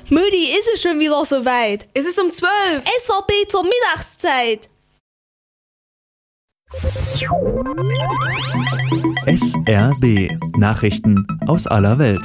Mutti, ist es schon wieder soweit? Es ist um 12. SRB zur Mittagszeit. SRB Nachrichten aus aller Welt.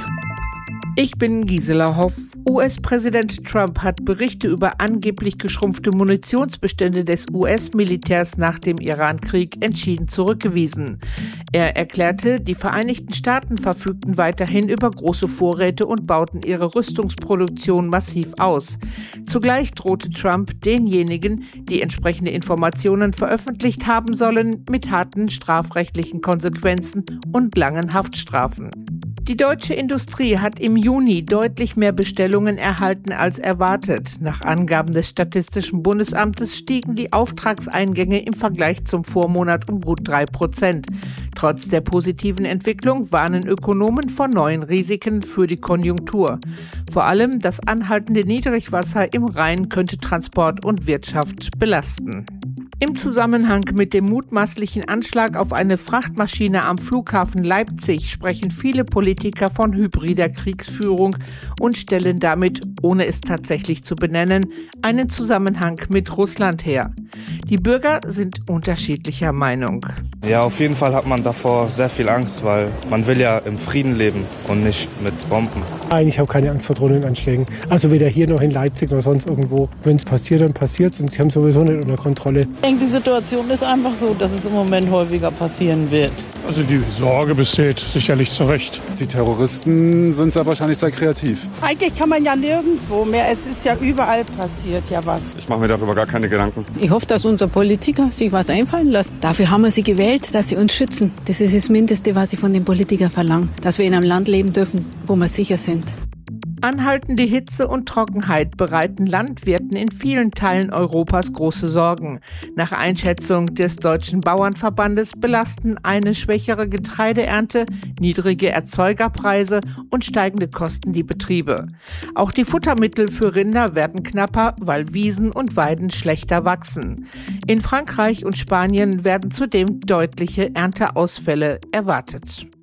Ich bin Gisela Hoff. US-Präsident Trump hat Berichte über angeblich geschrumpfte Munitionsbestände des US-Militärs nach dem Iran-Krieg entschieden zurückgewiesen. Er erklärte, die Vereinigten Staaten verfügten weiterhin über große Vorräte und bauten ihre Rüstungsproduktion massiv aus. Zugleich drohte Trump denjenigen, die entsprechende Informationen veröffentlicht haben sollen, mit harten strafrechtlichen Konsequenzen und langen Haftstrafen. Die deutsche Industrie hat im Juni deutlich mehr Bestellungen erhalten als erwartet. Nach Angaben des Statistischen Bundesamtes stiegen die Auftragseingänge im Vergleich zum Vormonat um gut 3%. Trotz der positiven Entwicklung warnen Ökonomen vor neuen Risiken für die Konjunktur. Vor allem das anhaltende Niedrigwasser im Rhein könnte Transport und Wirtschaft belasten. Im Zusammenhang mit dem mutmaßlichen Anschlag auf eine Frachtmaschine am Flughafen Leipzig sprechen viele Politiker von hybrider Kriegsführung und stellen damit, ohne es tatsächlich zu benennen, einen Zusammenhang mit Russland her. Die Bürger sind unterschiedlicher Meinung. Ja, auf jeden Fall hat man davor sehr viel Angst, weil man will ja im Frieden leben und nicht mit Bomben. Nein, ich habe keine Angst vor Drohnenanschlägen. Also weder hier noch in Leipzig noch sonst irgendwo. Wenn es passiert, dann passiert es und sie haben sowieso nicht unter Kontrolle. Ich denke, die Situation ist einfach so, dass es im Moment häufiger passieren wird. Also die Sorge besteht sicherlich zu Recht. Die Terroristen sind sehr wahrscheinlich sehr kreativ. Eigentlich kann man ja nirgendwo mehr. Es ist ja überall passiert ja was. Ich mache mir darüber gar keine Gedanken. Ich hoffe, dass unsere Politiker sich was einfallen lassen. Dafür haben wir sie gewählt, dass sie uns schützen. Das ist das Mindeste, was ich von den Politikern verlange. Dass wir in einem Land leben dürfen, wo wir sicher sind. Anhaltende Hitze und Trockenheit bereiten Landwirten in vielen Teilen Europas große Sorgen. Nach Einschätzung des Deutschen Bauernverbandes belasten eine schwächere Getreideernte, niedrige Erzeugerpreise und steigende Kosten die Betriebe. Auch die Futtermittel für Rinder werden knapper, weil Wiesen und Weiden schlechter wachsen. In Frankreich und Spanien werden zudem deutliche Ernteausfälle erwartet.